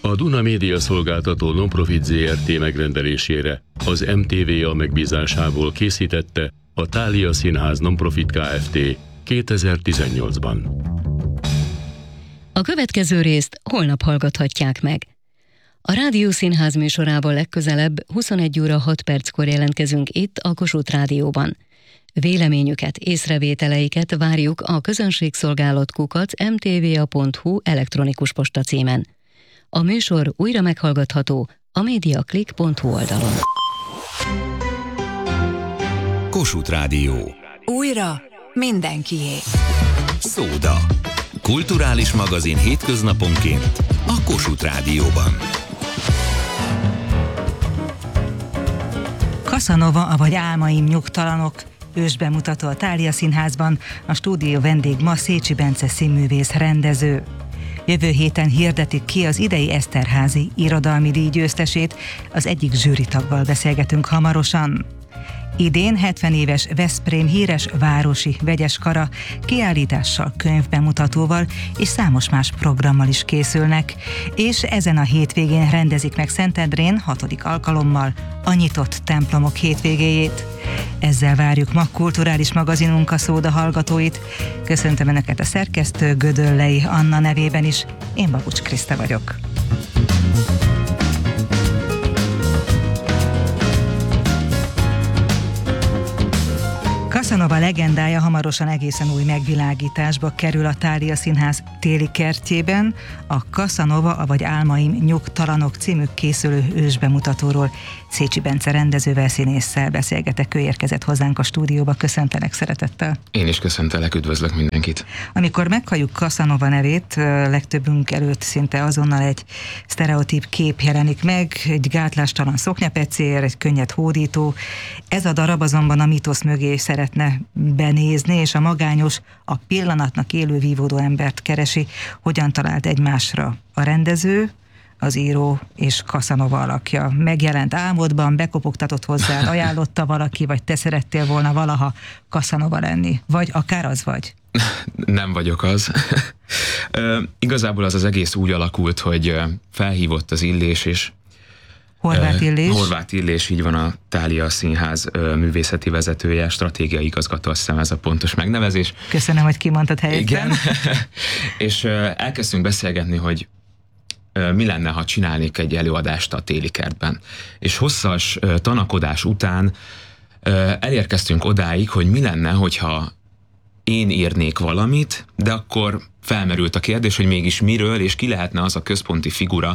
A Duna Média Szolgáltató Nonprofit Zrt. Megrendelésére az MTVA megbízásából készítette a Thália Színház Nonprofit Kft. 2018-ban. A következő részt holnap hallgathatják meg. A Rádió Színház műsorával legközelebb 21 óra 6 perckor jelentkezünk itt a Kossuth Rádióban. Véleményüket, észrevételeiket várjuk a közönségszolgálat@mtva.hu elektronikus postacímen. A műsor újra meghallgatható a mediaclick.hu oldalon. Kossuth Rádió. Újra mindenkié. Szóda. Kulturális magazin hétköznaponként a Kossuth Rádióban. Casanova, avagy Álmaim nyugtalanok. Ősbemutató a Thália Színházban, a stúdió vendég ma Szécsi Bence színművész rendező. Jövő héten hirdetik ki az idei Eszterházy irodalmi díj győztesét, az egyik zsűritaggal beszélgetünk hamarosan. Idén 70 éves Veszprém híres városi vegyes kara kiállítással, könyvbemutatóval és számos más programmal is készülnek, és ezen a hétvégén rendezik meg Szentendrén 6. alkalommal a nyitott templomok hétvégéjét. Ezzel várjuk ma kulturális magazinunk a Szóda hallgatóit. Köszöntöm Önöket a szerkesztő Gödöllei Anna nevében is, én Babucs Kriszta vagyok. Casanova legendája hamarosan egészen új megvilágításba kerül a Thália Színház téli kertjében. A Casanova, avagy Álmaim nyugtalanok című készülő ősbemutatóról Szécsi Bence rendezővel, színésszel beszélgetek. Ő érkezett hozzánk a stúdióba. Köszöntelek szeretettel. Én is köszöntelek, üdvözlök mindenkit. Amikor meghalljuk Casanova nevét, legtöbbünk előtt szinte azonnal egy sztereotíp kép jelenik meg, egy gátlástalan szoknyapecér, egy könnyed hódító. Ez a darab azonban a mítosz mögé szeretne benézni, és a magányos, a pillanatnak élő vívódó embert keresi. Hogyan talált egymásra a rendező, az író és Casanova alakja? Megjelent álmodban, bekopogtatott hozzá, ajánlotta valaki, vagy te szerettél volna valaha Casanova lenni? Vagy akár az vagy? Nem vagyok az. Igazából az egész úgy alakult, hogy felhívott az Illés, és Horváth Illés. Horváth Illés, így van, a Thália Színház művészeti vezetője, stratégiai igazgató, azt hiszem ez a pontos megnevezés. Köszönöm, hogy kimondtad helyettem. Igen. És elkezdtünk beszélgetni, hogy mi lenne, ha csinálnék egy előadást a téli kertben. És hosszas tanakodás után elérkeztünk odáig, hogy mi lenne, hogyha én írnék valamit, de akkor felmerült a kérdés, hogy mégis miről, és ki lehetne az a központi figura,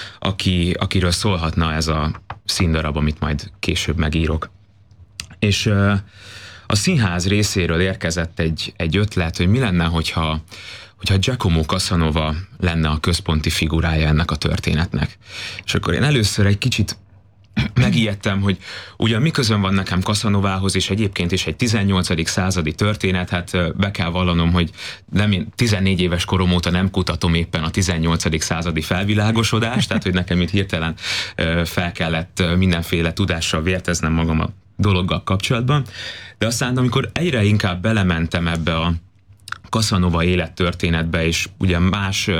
akiről szólhatna ez a színdarab, amit majd később megírok. És a színház részéről érkezett egy ötlet, hogy mi lenne, hogyha Giacomo Casanova lenne a központi figurája ennek a történetnek. És akkor én először egy kicsit megijedtem, hogy ugyan mi közön van nekem Casanovához, és egyébként is egy 18. századi történet, hát be kell vallanom, hogy 14 éves korom óta nem kutatom éppen a 18. századi felvilágosodást, tehát hogy nekem itt hirtelen fel kellett mindenféle tudással vérteznem magam a dologgal kapcsolatban. De aztán, amikor egyre inkább belementem ebbe a Casanova élettörténetbe, és ugye más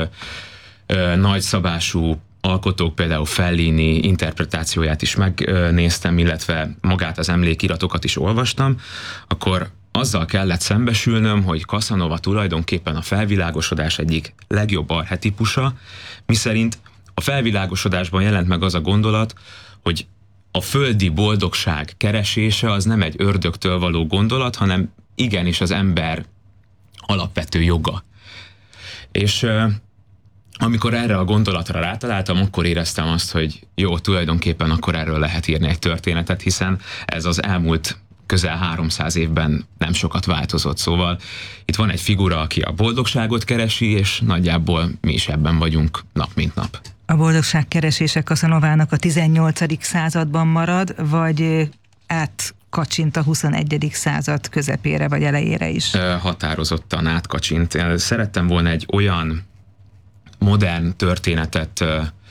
nagyszabású alkotók, például Fellini interpretációját is megnéztem, illetve magát az emlékiratokat is olvastam, akkor azzal kellett szembesülnöm, hogy Casanova tulajdonképpen a felvilágosodás egyik legjobb archetipusa, miszerint a felvilágosodásban jelent meg az a gondolat, hogy a földi boldogság keresése az nem egy ördögtől való gondolat, hanem igenis az ember alapvető joga. És amikor erre a gondolatra rátaláltam, akkor éreztem azt, hogy jó, tulajdonképpen akkor erről lehet írni egy történetet, hiszen ez az elmúlt közel 300 évben nem sokat változott. Szóval itt van egy figura, aki a boldogságot keresi, és nagyjából mi is ebben vagyunk nap mint nap. A boldogság keresése Casanovának a 18. században marad, vagy átkacsint a 21. század közepére vagy elejére is? Határozottan átkacsint. Szerettem volna egy olyan modern történetet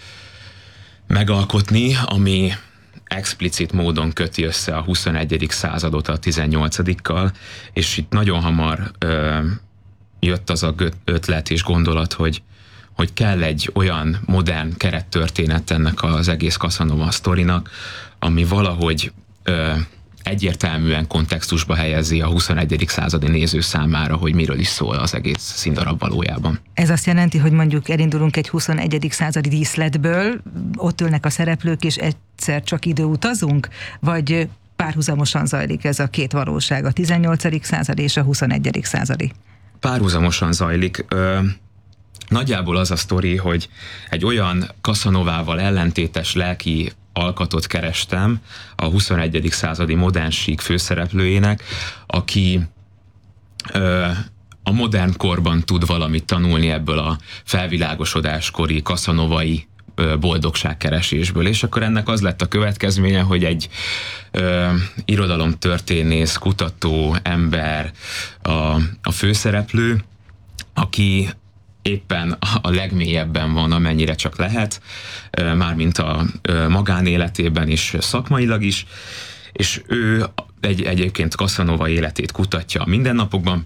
megalkotni, ami explicit módon köti össze a 21. századot a 18-kal, és itt nagyon hamar jött az a ötlet és gondolat, hogy hogy kell egy olyan modern kerettörténet ennek az egész Casanova sztorinak, ami valahogy egyértelműen kontextusba helyezi a 21. századi néző számára, hogy miről is szól az egész színdarab valójában. Ez azt jelenti, hogy mondjuk elindulunk egy 21. századi díszletből, ott ülnek a szereplők, és egyszer csak időutazunk, vagy párhuzamosan zajlik ez a két valóság, a 18. századi és a 21. századi? Párhuzamosan zajlik. Nagyjából az a sztori, hogy egy olyan Casanovával ellentétes lelki alkatot kerestem a 21. századi modern sík főszereplőjének, aki a modern korban tud valamit tanulni ebből a felvilágosodáskori casanovai boldogságkeresésből, és akkor ennek az lett a következménye, hogy egy irodalomtörténész, kutató ember a főszereplő, aki éppen a legmélyebben van, amennyire csak lehet, mármint a magánéletében is, szakmailag is, és ő egyébként Casanova életét kutatja a mindennapokban,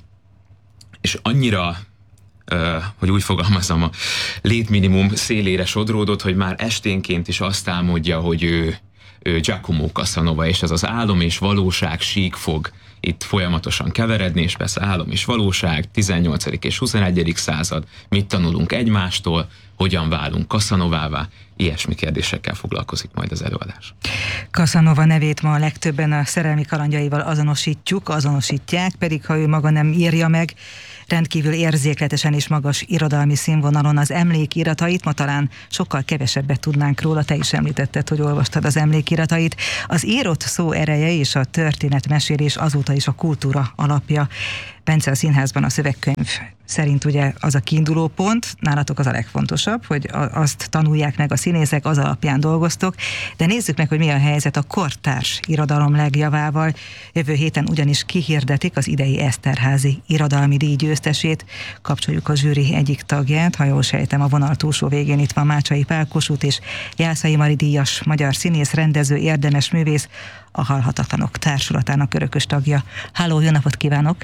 és annyira, hogy úgy fogalmazom, a létminimum szélére sodródott, hogy már esténként is azt álmodja, hogy ő Giacomo Casanova, és ez az álom és valóság sík fog itt folyamatosan keveredni, és persze álom és valóság, 18. és 21. század, mit tanulunk egymástól, hogyan válunk Casanovává, ilyesmi kérdésekkel foglalkozik majd az előadás. Casanova nevét ma a legtöbben a szerelmi kalandjaival azonosítják, pedig ha ő maga nem írja meg, rendkívül érzékletesen és magas irodalmi színvonalon az emlékiratait, ma talán sokkal kevesebbet tudnánk róla, te is említetted, hogy olvastad az emlékiratait. Az írott szó ereje és a történetmesélés azóta is a kultúra alapja. Bence, a színházban a szövegkönyv szerint ugye az a kiinduló pont, nálatok az a legfontosabb, hogy azt tanulják meg a színészek, az alapján dolgoztok, de nézzük meg, hogy mi a helyzet a kortárs irodalom legjavával. Jövő héten ugyanis kihirdetik az idei Eszterházy irodalmi díj győztesét. Kapcsoljuk a zsűri egyik tagját, ha jól sejtem, a vonal túlsó végén itt van Mácsai Pál Kossuth és Jászai Mari díjas magyar színész, rendező, érdemes művész, a Halhatatlanok Társulatának örökös tagja. Háló, jó napot kívánok!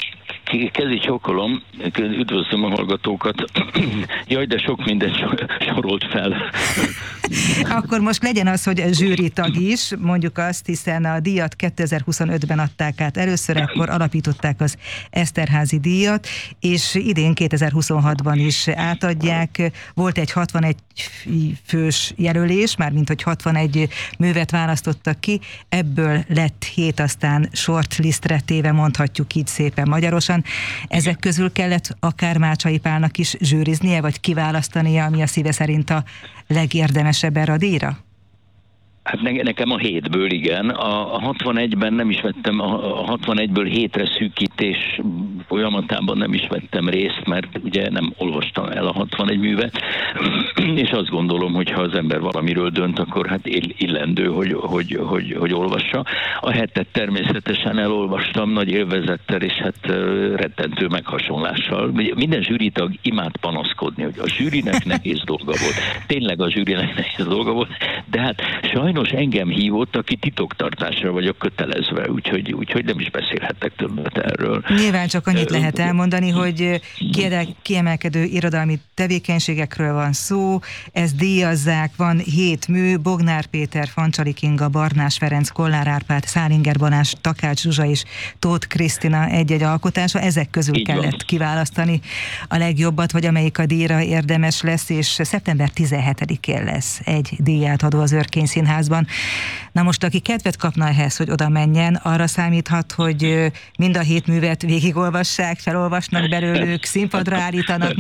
Kezi csókolom, üdvözlöm a hallgatókat. Jaj, de sok mindent sorolt fel. Akkor most legyen az, hogy a zsűri tag is, mondjuk azt, hiszen a díjat 2025-ben adták át először, akkor alapították az Eszterházy díjat, és idén 2026-ban is átadják. Volt egy 61 fős jelölés, mármint hogy 61 művet választottak ki, ebből lett 7 aztán shortlistre téve, mondhatjuk így szépen magyarosan. Ezek közül kellett akár Mácsai Pálnak is zsűriznie, vagy kiválasztania, ami a szíve szerint a legérdemesebb erre a díjra? Hát nekem a 7-ből igen. A 61-ben nem is vettem, a 61-ből 7-re szűkítés folyamatában nem is vettem részt, mert ugye nem olvastam el a 61 művet, és azt gondolom, hogy ha az ember valamiről dönt, akkor hát illendő, hogy olvassa. A 7-et természetesen elolvastam nagy élvezettel, és hát rettentő meghasonlással. Minden zsűritag imád panaszkodni, hogy a zsűrinek nehéz dolga volt. Tényleg a zsűrinek nehéz dolga volt, de hát sajnos engem hívott, aki titoktartásra vagyok kötelezve, úgyhogy nem is beszélhetek többet erről. Nyilván csak annyit lehet elmondani, hogy kiemelkedő irodalmi tevékenységekről van szó, ezt díjazzák, van 7 mű, Bognár Péter, Fancsali Kinga, Barnás Ferenc, Kollár Árpád, Szálinger Balázs, Takács Zsuzsa és Tóth Krisztina egy-egy alkotása, ezek közül így kellett van kiválasztani a legjobbat, hogy amelyik a díjra érdemes lesz, és szeptember 17-én lesz egy díjátadó az Örkény Színházban. Na most, aki kedvet kapna ehhez, hogy oda menjen, arra számíthat, hogy mind a 7 művet végigolvassák, felolvasnak belőlük, színpadra állítanak.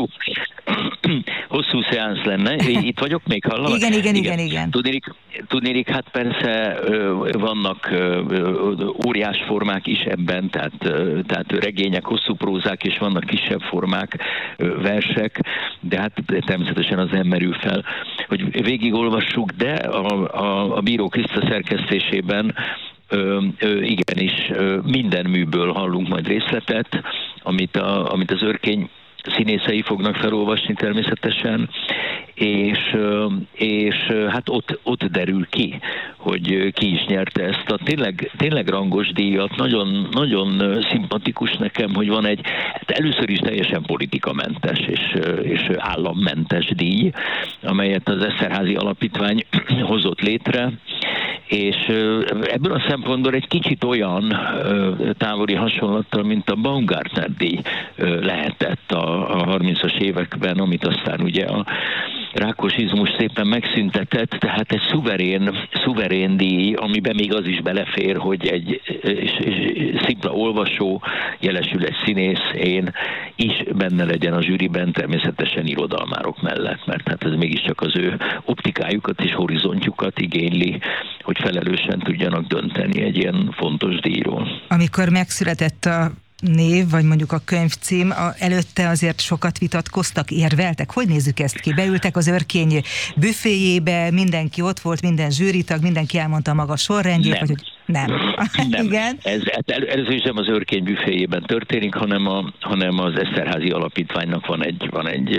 Hosszú szeánsz lenne. Itt vagyok még, hallanak? Igen. Tudnélik, hát persze vannak óriás formák is ebben, tehát regények, hosszú prózák, és vannak kisebb formák, versek, de hát természetesen az nem merül fel, hogy végigolvassuk, de a Bíró Kriszta szerkesztésében igenis minden műből hallunk majd részletet, amit az Örkény színészei fognak felolvasni természetesen, és hát ott derül ki, hogy ki is nyerte ezt a tényleg rangos díjat. Nagyon, nagyon szimpatikus nekem, hogy van egy, hát először is teljesen politikamentes és állammentes díj, amelyet az Eszterházy Alapítvány hozott létre, és ebből a szempontból egy kicsit olyan távoli hasonlattal, mint a Baumgartner díj lehetett a 30-as években, amit aztán ugye a rákosizmus szépen megszüntetett, tehát egy szuverén díj, amiben még az is belefér, hogy egy szimpla olvasó, jelesül egy színész, én is benne legyen a zsűriben, természetesen irodalmárok mellett, mert hát ez mégiscsak az ő optikájukat és horizontjukat igényli, hogy felelősen tudjanak dönteni egy ilyen fontos díjról. Amikor megszületett a név, vagy mondjuk a könyvcím, előtte azért sokat vitatkoztak, érveltek. Hogy nézzük ezt ki? Beültek az Örkény büféjébe, mindenki ott volt, minden zsűritag, mindenki elmondta maga sorrendjét, Nem. vagy hogy nem. Igen. Ez is nem az Örkény büféjében történik, hanem az Eszterházy Alapítványnak van egy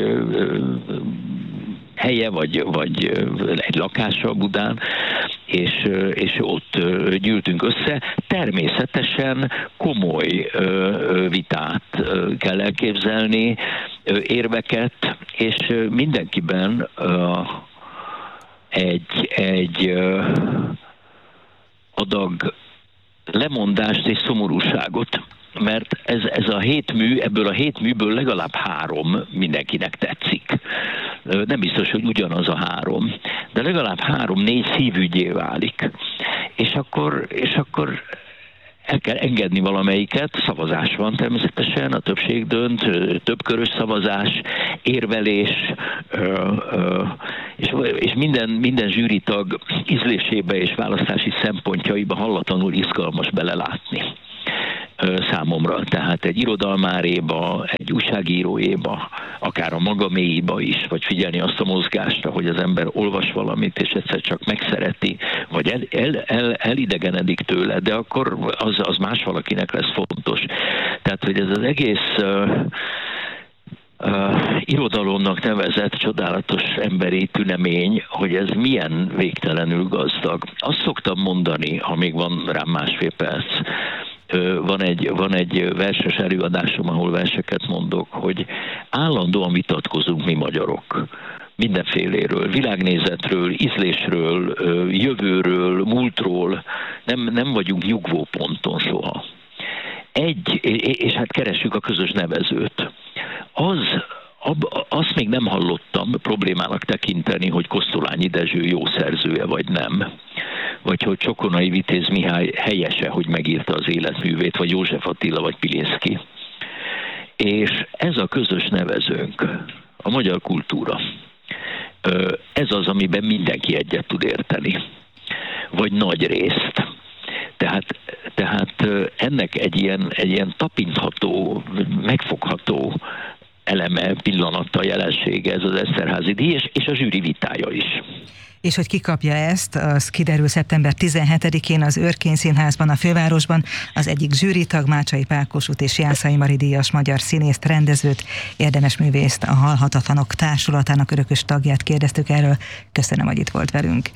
helye, vagy egy lakása Budán, és ott gyűltünk össze. Természetesen komoly vitát kell elképzelni, érveket, és mindenkiben egy adag lemondást és szomorúságot, mert ez a 7 mű, ebből a 7 műből legalább 3 mindenkinek tetszik. Nem biztos, hogy ugyanaz a 3, de legalább 3-4 szívügyé válik. És akkor el kell engedni valamelyiket, szavazás van természetesen, a többség dönt, többkörös szavazás, érvelés, és minden zsűritag ízlésébe és választási szempontjaiba hallatlanul izgalmas belelátni. Számomra, tehát egy irodalmáréba, egy újságíróéba, akár a magaméiba is, vagy figyelni azt a mozgásra, hogy az ember olvas valamit, és egyszer csak megszereti, vagy elidegenedik tőle, de akkor az más valakinek lesz fontos. Tehát, hogy ez az egész irodalomnak nevezett csodálatos emberi tünemény, hogy ez milyen végtelenül gazdag. Azt szoktam mondani, ha még van rám másfél perc, van egy verses előadásom, ahol verseket mondok, hogy állandóan vitatkozunk mi magyarok. Mindenféléről, világnézetről, ízlésről, jövőről, múltról, nem vagyunk nyugvóponton soha. És hát keressük a közös nevezőt. Azt még nem hallottam problémának tekinteni, hogy Kosztolányi Dezső jó szerzője vagy nem. Vagy hogy Csokonai Vitéz Mihály helyese, hogy megírta az életművét, vagy József Attila, vagy Pilinszky. És ez a közös nevezőnk, a magyar kultúra. Ez az, amiben mindenki egyet tud érteni. Vagy nagy részt. Tehát ennek egy ilyen tapintható, megfogható eleme, pillanata, jelensége ez az Eszterházy díj, és a zsűri vitája is. És hogy ki kapja ezt, az kiderül szeptember 17-én az Örkény Színházban, a fővárosban. Az egyik zsűritag, Mácsai Pál Kossuth és Jászai Mari díjas magyar színészt, rendezőt, érdemes művészt, a Halhatatlanok Társulatának örökös tagját kérdeztük erről. Köszönöm, hogy itt volt velünk.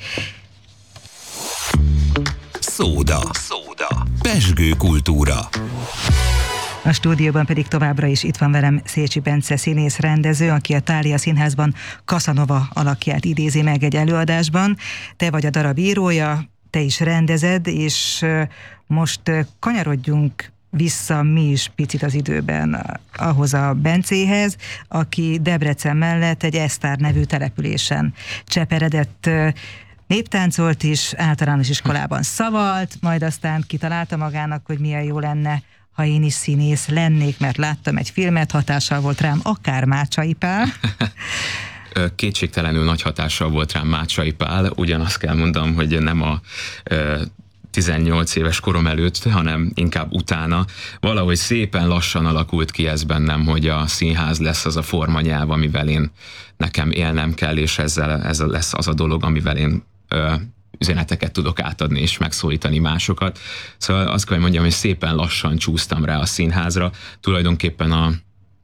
Szóda. Pezsgő kultúra. A stúdióban pedig továbbra is itt van velem Szécsi Bence színész rendező, aki a Thália Színházban Casanova alakját idézi meg egy előadásban. Te vagy a darab írója, te is rendezed, és most kanyarodjunk vissza mi is picit az időben ahhoz a Bencéhez, aki Debrecen mellett egy Esztár nevű településen cseperedett, néptáncolt is, általános iskolában szavalt, majd aztán kitalálta magának, hogy milyen jó lenne, ha én is színész lennék, mert láttam egy filmet, hatással volt rám akár Mácsai Pál. Kétségtelenül nagy hatással volt rám Mácsai Pál, ugyanazt kell mondanom, hogy nem a 18 éves korom előtt, hanem inkább utána. Valahogy szépen lassan alakult ki ez bennem, hogy a színház lesz az a formanyelv, amivel nekem élnem kell, és ez lesz az a dolog, amivel én üzeneteket tudok átadni és megszólítani másokat. Szóval azt kell, hogy mondjam, hogy szépen lassan csúsztam rá a színházra. Tulajdonképpen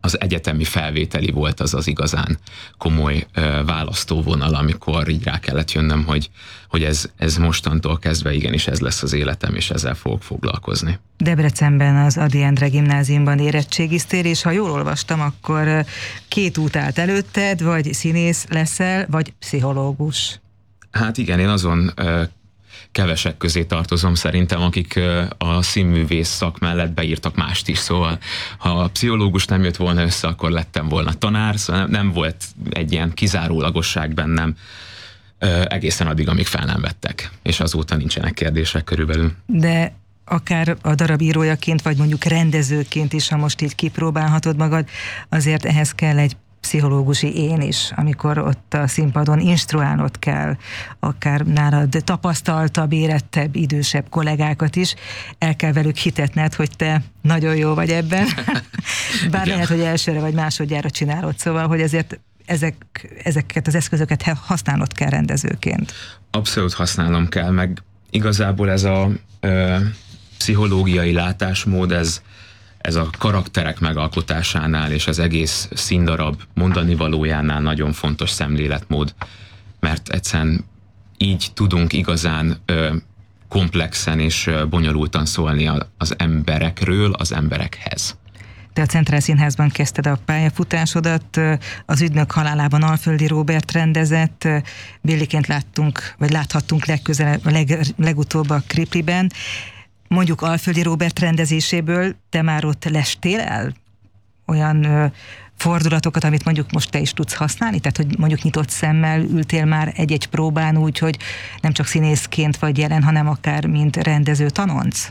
az egyetemi felvételi volt az igazán komoly választóvonal, amikor így rá kellett jönnöm, hogy ez mostantól kezdve igenis ez lesz az életem, és ezzel fogok foglalkozni. Debrecenben az Ady Endre gimnáziumban érettségiztél, és ha jól olvastam, akkor 2 út állt előtted, vagy színész leszel, vagy pszichológus. Hát igen, én azon kevesek közé tartozom szerintem, akik a színművész szak mellett beírtak mást is, szóval ha a pszichológus nem jött volna össze, akkor lettem volna tanár, szóval nem volt egy ilyen kizárólagosság bennem egészen addig, amíg fel nem vettek, és azóta nincsenek kérdések körülbelül. De akár a darab írójaként, vagy mondjuk rendezőként is, ha most így kipróbálhatod magad, azért ehhez kell egy pszichológusi én is, amikor ott a színpadon instruálnod kell, akár nálad tapasztaltabb, érettebb, idősebb kollégákat is, el kell velük hitetned, hogy te nagyon jó vagy ebben, bár lehet, hogy elsőre vagy másodjára csinálod, szóval, hogy ezért ezeket az eszközöket használnod kell rendezőként. Abszolút használnom kell, meg igazából ez a pszichológiai látásmód, ez a karakterek megalkotásánál és az egész színdarab mondani valójánál nagyon fontos szemléletmód, mert egyszerűen így tudunk igazán komplexen és bonyolultan szólni az emberekről az emberekhez. Te a Centrál Színházban kezdted a pályafutásodat, az Ügynök halálában Alföldi Róbert rendezett, Billiként láthattunk legutóbb a Kripliben. Mondjuk Alföldi Róbert rendezéséből te már ott lestél el olyan fordulatokat, amit mondjuk most te is tudsz használni? Tehát, hogy mondjuk nyitott szemmel ültél már egy-egy próbán úgy, hogy nem csak színészként vagy jelen, hanem akár mint rendező tanonc?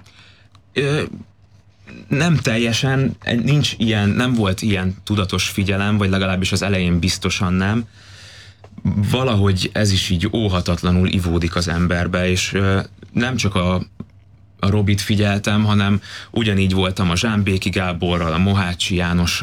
Nem teljesen, nem volt ilyen tudatos figyelem, vagy legalábbis az elején biztosan nem. Valahogy ez is így óhatatlanul ivódik az emberbe, és nem csak a Robit figyeltem, hanem ugyanígy voltam a Zsámbéki Gáborral, a Mohácsi Jánossal,